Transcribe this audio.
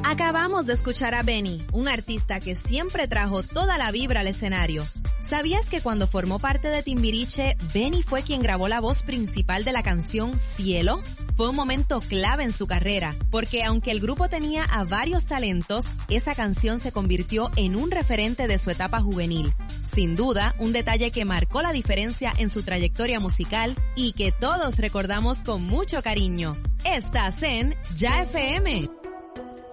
Acabamos de escuchar a Benny, un artista que siempre trajo toda la vibra al escenario. ¿Sabías que cuando formó parte de Timbiriche, Benny fue quien grabó la voz principal de la canción Cielo? Fue un momento clave en su carrera, porque aunque el grupo tenía a varios talentos, esa canción se convirtió en un referente de su etapa juvenil. Sin duda, un detalle que marcó la diferencia en su trayectoria musical y que todos recordamos con mucho cariño. Estás en Ya FM.